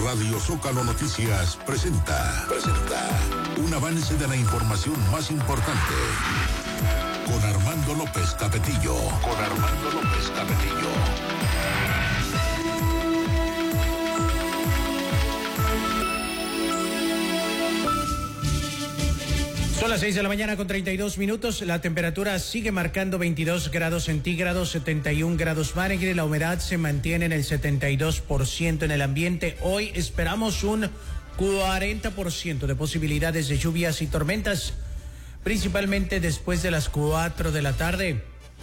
Radio Zócalo Noticias presenta un avance de la información más importante con Armando López Capetillo. Son las 6 de la mañana con 32 minutos. La temperatura sigue marcando 22 grados centígrados, 71 grados Fahrenheit. La humedad se mantiene en el 72% en el ambiente. Hoy esperamos un 40% de posibilidades de lluvias y tormentas, principalmente después de las 4 de la tarde.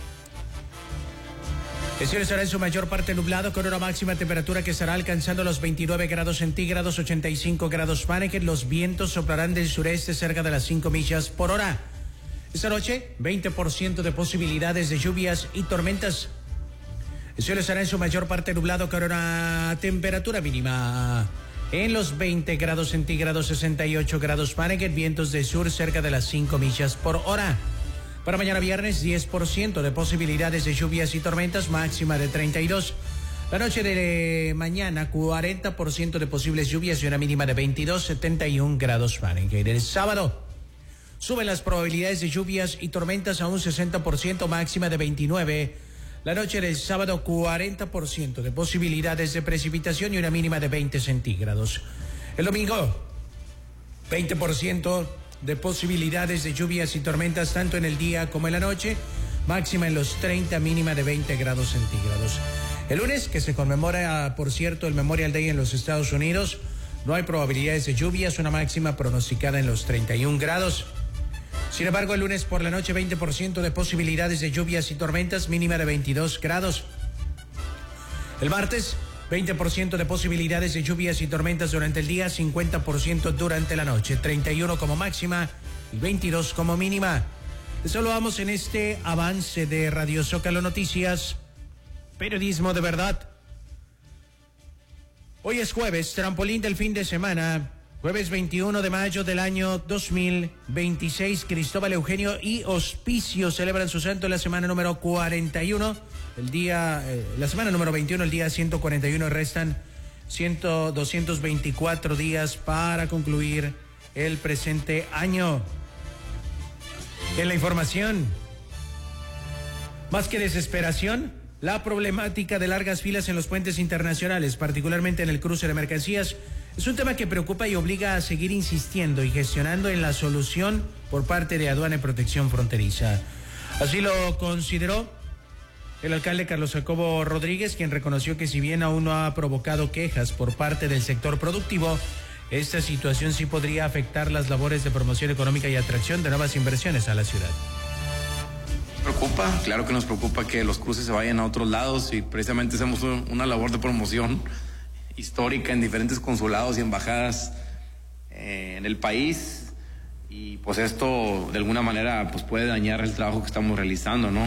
El cielo estará en su mayor parte nublado con una máxima temperatura que estará alcanzando los 29 grados centígrados, 85 grados Fahrenheit. Los vientos soplarán del sureste cerca de las 5 millas por hora. Esta noche, 20% de posibilidades de lluvias y tormentas. El cielo estará en su mayor parte nublado con una temperatura mínima en los 20 grados centígrados, 68 grados Fahrenheit. Vientos de sur cerca de las 5 millas por hora. Para mañana viernes, 10% de posibilidades de lluvias y tormentas, máxima de 32. La noche de mañana, 40% de posibles lluvias y una mínima de 22, 71 grados Fahrenheit. El sábado, suben las probabilidades de lluvias y tormentas a un 60%, máxima de 29. La noche del sábado, 40% de posibilidades de precipitación y una mínima de 20 centígrados. El domingo, 20% de posibilidades de lluvias y tormentas tanto en el día como en la noche, máxima en los 30, mínima de 20 grados centígrados. El lunes, que se conmemora, por cierto, el Memorial Day en los Estados Unidos, no hay probabilidades de lluvias, una máxima pronosticada en los 31 grados. Sin embargo, el lunes por la noche, 20% de posibilidades de lluvias y tormentas, mínima de 22 grados. El martes, 20% de posibilidades de lluvias y tormentas durante el día, 50% durante la noche, 31 como máxima y 22 como mínima. Les saludamos en este avance de Radio Zócalo Noticias, periodismo de verdad. Hoy es jueves, trampolín del fin de semana, jueves 21 de mayo del año 2026. Cristóbal Eugenio y Hospicio celebran su santo en la semana número 41. La semana número 21, el día 141, restan 224 días para concluir el presente año. En la información, más que desesperación, la problemática de largas filas en los puentes internacionales, particularmente en el cruce de mercancías, es un tema que preocupa y obliga a seguir insistiendo y gestionando en la solución por parte de Aduana y Protección Fronteriza. Así lo consideró el alcalde Carlos Jacobo Rodríguez, quien reconoció que si bien aún no ha provocado quejas por parte del sector productivo, esta situación sí podría afectar las labores de promoción económica y atracción de nuevas inversiones a la ciudad. Preocupa, claro que nos preocupa que los cruces se vayan a otros lados y precisamente hacemos una labor de promoción histórica en diferentes consulados y embajadas en el país y pues esto de alguna manera pues puede dañar el trabajo que estamos realizando, ¿no?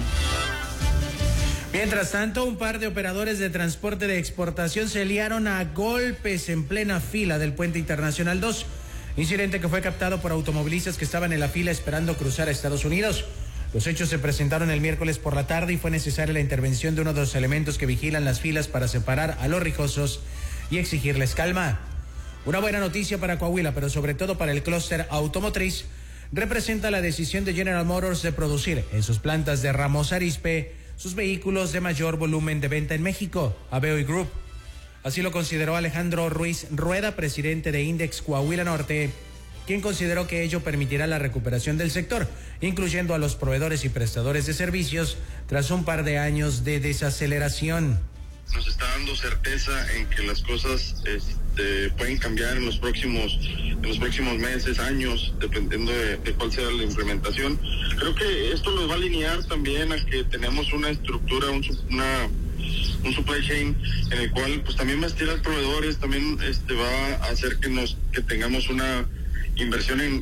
Mientras tanto, un par de operadores de transporte de exportación se liaron a golpes en plena fila del Puente Internacional 2, incidente que fue captado por automovilistas que estaban en la fila esperando cruzar a Estados Unidos. Los hechos se presentaron el miércoles por la tarde y fue necesaria la intervención de uno de los elementos que vigilan las filas para separar a los rijosos y exigirles calma. Una buena noticia para Coahuila, pero sobre todo para el clúster automotriz, representa la decisión de General Motors de producir en sus plantas de Ramos Arizpe sus vehículos de mayor volumen de venta en México, Aveo Group. Así lo consideró Alejandro Ruiz Rueda, presidente de Index Coahuila Norte, quien consideró que ello permitirá la recuperación del sector, incluyendo a los proveedores y prestadores de servicios, tras un par de años de desaceleración. Nos está dando certeza en que las cosas pueden cambiar en los próximos meses, años, dependiendo de cuál sea la implementación. Creo que esto nos va a alinear también a que tenemos una estructura, un supply chain en el cual pues también va a estirar proveedores, también va a hacer que tengamos una inversión en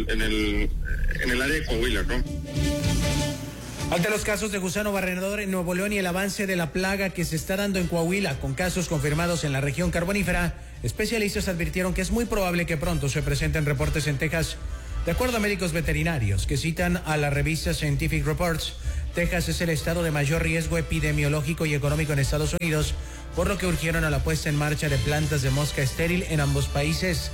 el área de Coahuila, ¿no? Ante los casos de gusano barrenador en Nuevo León y el avance de la plaga que se está dando en Coahuila, con casos confirmados en la región carbonífera, especialistas advirtieron que es muy probable que pronto se presenten reportes en Texas. De acuerdo a médicos veterinarios que citan a la revista Scientific Reports, Texas es el estado de mayor riesgo epidemiológico y económico en Estados Unidos, por lo que urgieron a la puesta en marcha de plantas de mosca estéril en ambos países.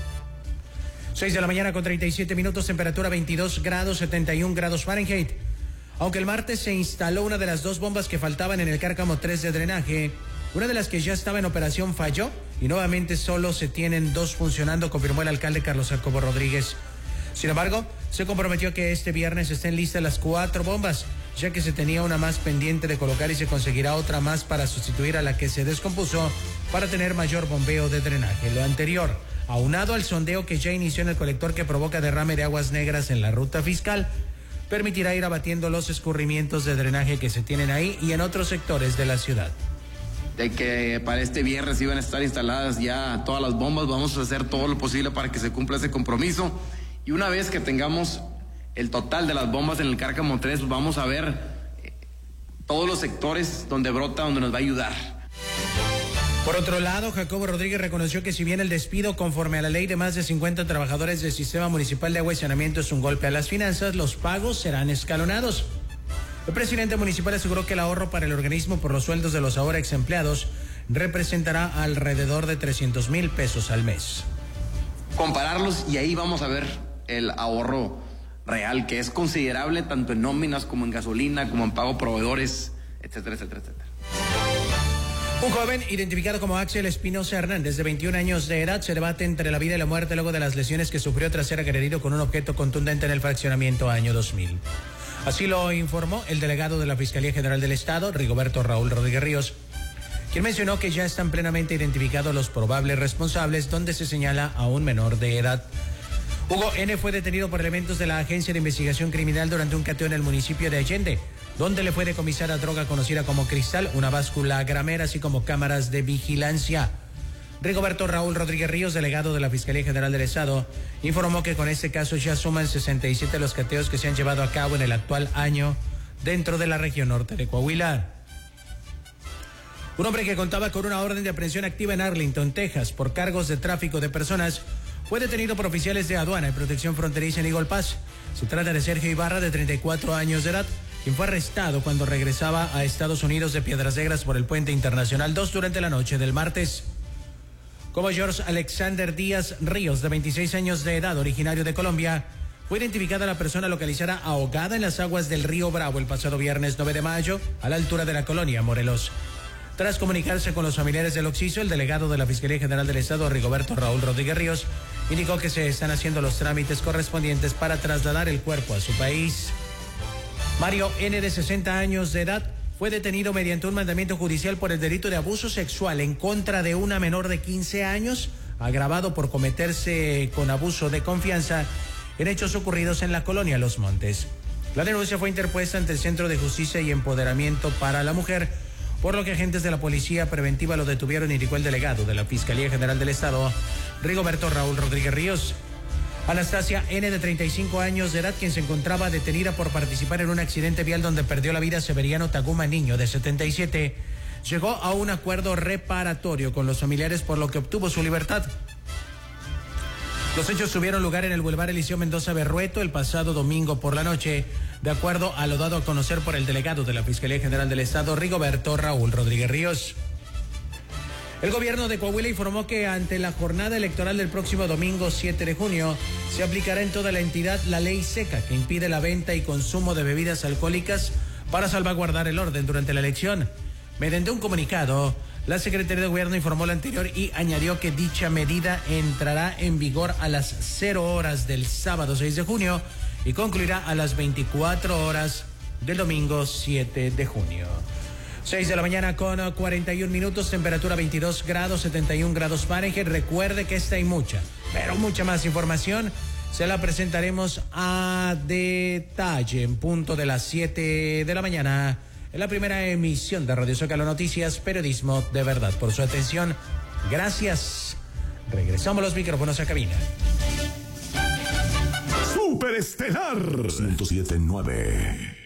6 de la mañana con 37 minutos, temperatura 22 grados, 71 grados Fahrenheit. Aunque el martes se instaló una de las 2 bombas que faltaban en el Cárcamo 3 de drenaje, una de las que ya estaba en operación falló y nuevamente solo se tienen 2 funcionando, confirmó el alcalde Carlos Jacobo Rodríguez. Sin embargo, se comprometió que este viernes estén listas las 4 bombas, ya que se tenía una más pendiente de colocar y se conseguirá otra más para sustituir a la que se descompuso para tener mayor bombeo de drenaje. Lo anterior, aunado al sondeo que ya inició en el colector que provoca derrame de aguas negras en la ruta fiscal, permitirá ir abatiendo los escurrimientos de drenaje que se tienen ahí y en otros sectores de la ciudad. De que para este viernes iban a estar instaladas ya todas las bombas, vamos a hacer todo lo posible para que se cumpla ese compromiso. Y una vez que tengamos el total de las bombas en el Cárcamo 3, pues vamos a ver todos los sectores donde brota, donde nos va a ayudar. Por otro lado, Jacobo Rodríguez reconoció que si bien el despido conforme a la ley de más de 50 trabajadores del Sistema Municipal de Agua y Saneamiento es un golpe a las finanzas, los pagos serán escalonados. El presidente municipal aseguró que el ahorro para el organismo por los sueldos de los ahora ex empleados representará alrededor de 300,000 pesos al mes. Compararlos y ahí vamos a ver el ahorro real, que es considerable tanto en nóminas como en gasolina, como en pago a proveedores, etcétera, etcétera, etcétera. Un joven identificado como Axel Espinosa Hernández, de 21 años de edad, se debate entre la vida y la muerte luego de las lesiones que sufrió tras ser agredido con un objeto contundente en el fraccionamiento año 2000. Así lo informó el delegado de la Fiscalía General del Estado, Rigoberto Raúl Rodríguez Ríos, quien mencionó que ya están plenamente identificados los probables responsables, donde se señala a un menor de edad. Hugo N. fue detenido por elementos de la Agencia de Investigación Criminal durante un cateo en el municipio de Allende, donde le fue decomisada droga conocida como cristal, una báscula gramera, así como cámaras de vigilancia. Rigoberto Raúl Rodríguez Ríos, delegado de la Fiscalía General del Estado, informó que con este caso ya suman 67 los cateos que se han llevado a cabo en el actual año dentro de la región norte de Coahuila. Un hombre que contaba con una orden de aprehensión activa en Arlington, Texas, por cargos de tráfico de personas, fue detenido por oficiales de aduana y protección fronteriza en Eagle Pass. Se trata de Sergio Ibarra, de 34 años de edad, quien fue arrestado cuando regresaba a Estados Unidos de Piedras Negras por el Puente Internacional 2 durante la noche del martes. Como George Alexander Díaz Ríos, de 26 años de edad, originario de Colombia, fue identificada la persona localizada ahogada en las aguas del río Bravo el pasado viernes 9 de mayo, a la altura de la colonia Morelos. Tras comunicarse con los familiares del occiso, el delegado de la Fiscalía General del Estado, Rigoberto Raúl Rodríguez Ríos, indicó que se están haciendo los trámites correspondientes para trasladar el cuerpo a su país. Mario N., de 60 años de edad, fue detenido mediante un mandamiento judicial por el delito de abuso sexual en contra de una menor de 15 años, agravado por cometerse con abuso de confianza en hechos ocurridos en la colonia Los Montes. La denuncia fue interpuesta ante el Centro de Justicia y Empoderamiento para la Mujer, por lo que agentes de la Policía Preventiva lo detuvieron, indicó el delegado de la Fiscalía General del Estado, Rigoberto Raúl Rodríguez Ríos. Anastasia N., de 35 años de edad, quien se encontraba detenida por participar en un accidente vial donde perdió la vida Severiano Taguma Niño, de 77, llegó a un acuerdo reparatorio con los familiares, por lo que obtuvo su libertad. Los hechos tuvieron lugar en el Boulevard Eliseo Mendoza Berrueto el pasado domingo por la noche, de acuerdo a lo dado a conocer por el delegado de la Fiscalía General del Estado, Rigoberto Raúl Rodríguez Ríos. El gobierno de Coahuila informó que ante la jornada electoral del próximo domingo 7 de junio, se aplicará en toda la entidad la ley seca que impide la venta y consumo de bebidas alcohólicas para salvaguardar el orden durante la elección. Mediante un comunicado, la Secretaría de Gobierno informó lo anterior y añadió que dicha medida entrará en vigor a las 0 horas del sábado 6 de junio y concluirá a las 24 horas del domingo 7 de junio. 6 de la mañana con 41 minutos, temperatura 22 grados, 71 grados Fahrenheit. Recuerde que esta y mucha, pero mucha más información se la presentaremos a detalle en punto de las 7 de la mañana en la primera emisión de Radio Zócalo Noticias, periodismo de verdad. Por su atención, gracias. Regresamos los micrófonos a cabina. Superestelar 107.9.